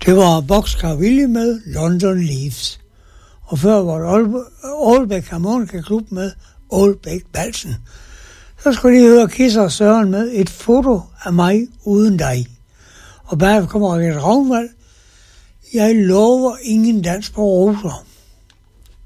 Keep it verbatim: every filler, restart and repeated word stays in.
Det var Boxcar Willie med London Leaves. Og før var det Aalbæk Harmonika Klub med Aalbæk Balsen. Så skulle de høre Kisser og Søren med Et foto af mig uden dig. Og bagefter kommer et Ravnvald. Jeg lover ingen dans på roser.